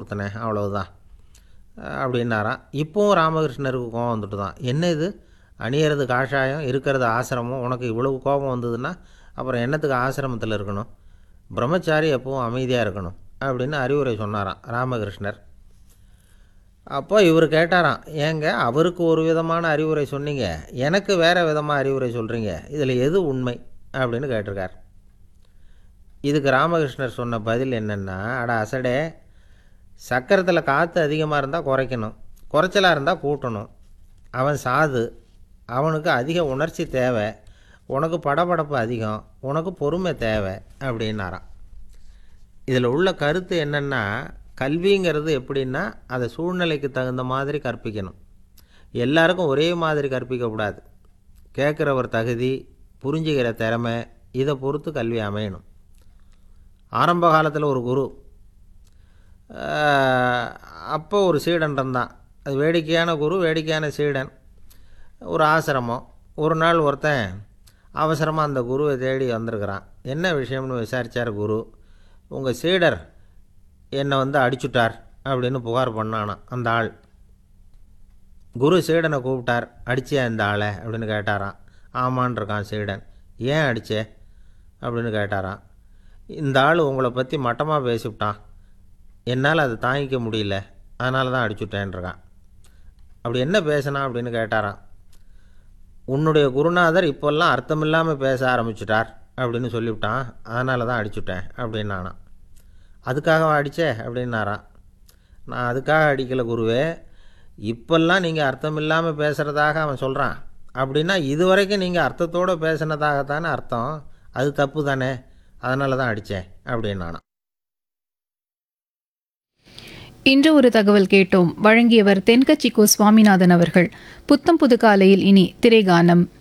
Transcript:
பயமுறுத்தினேன், அவ்வளவுதான் அப்படின்னாராம். இப்போவும் ராமகிருஷ்ணருக்கு கோபம் வந்துட்டு தான். என்ன இது, அணியறது காஷாயம், இருக்கிறது ஆசிரமம், உனக்கு இவ்வளவு கோபம் வந்ததுன்னா அப்புறம் என்னத்துக்கு ஆசிரமத்தில் இருக்கணும், பிரம்மச்சாரி எப்பவும் அமைதியாக இருக்கணும் அப்படின்னு அறிவுரை சொன்னாராம் ராமகிருஷ்ணர். அப்போ இவர் கேட்டாராம், ஏங்க அவருக்கு ஒரு விதமான அறிவுரை சொன்னீங்க, எனக்கு வேறு விதமாக அறிவுரை சொல்கிறீங்க, இதில் எது உண்மை அப்படின்னு கேட்டிருக்கார். இதுக்கு ராமகிருஷ்ணர் சொன்ன பதில் என்னென்னா, அட அசடே, சக்கரத்தில் காற்று அதிகமாக இருந்தால் குறைக்கணும், குறைச்சலாக இருந்தால் கூட்டணும். அவன் சாது, அவனுக்கு அதிக உணர்ச்சி தேவை, உனக்கு படபடப்பு அதிகம், உனக்கு பொறுமை தேவை அப்படின்னாராம். இதில் உள்ள கருத்து என்னென்னா, கல்விங்கிறது எப்படின்னா அதை சூழ்நிலைக்கு தகுந்த மாதிரி கற்பிக்கணும். எல்லாருக்கும் ஒரே மாதிரி கற்பிக்கக்கூடாது. கேட்குறவர் தகுதி, புரிஞ்சுக்கிற திறமை, இதை பொறுத்து கல்வி அமையணும். ஆரம்ப காலத்தில் ஒரு குரு, அப்போ ஒரு சீடன் இருந்தான். அது வேடிக்கையான குரு, வேடிக்கையான சீடன். ஒரு ஆசிரமம். ஒரு நாள் ஒருத்தன் அவசரமாக அந்த குருவை தேடி வந்திருக்கிறான். என்ன விஷயம்னு விசாரித்தார் குரு. உங்கள் சீடர் என்னை அடிச்சுட்டார் அப்படின்னு புகார் பண்ணானான் அந்த ஆள். குரு சீடனை கூப்பிட்டார். அடிச்சியா இந்த ஆளை அப்படின்னு கேட்டாரான். ஆமான் இருக்கான் சீடன். ஏன் அடிச்சே அப்படின்னு கேட்டாரான். இந்த ஆள் உங்களை பற்றி மட்டமாக பேசிவிட்டான், என்னால் அதை தாங்கிக்க முடியல, அதனால தான் அடிச்சுட்டேன்ருக்கான். அப்படி என்ன பேசினான் அப்படின்னு கேட்டாரான். உன்னுடைய குருநாதர் இப்போல்லாம் அர்த்தமில்லாமல் பேச ஆரம்பிச்சுட்டார் அப்படின்னு சொல்லிவிட்டான், அதனால தான் அடிச்சுட்டேன் அப்படின்னானான். அதுக்காக அடித்தே அப்படின்னாரான். நான் அதுக்காக அடிக்கலை குருவே, இப்போல்லாம் நீங்கள் அர்த்தம் இல்லாமல் பேசுகிறதாக அவன் சொல்கிறான், அப்படின்னா இதுவரைக்கும் நீங்கள் அர்த்தத்தோடு பேசினதாகத்தானே அர்த்தம், அது தப்பு தானே, அதனால தான் அடித்தேன் அப்படின்னானான். இன்று ஒரு தகவல் கேட்டோம். வழங்கியவர் தென்கட்சி கோ சுவாமிநாதன் அவர்கள். புத்தம் புது காலையில் இனி திரைகானம்.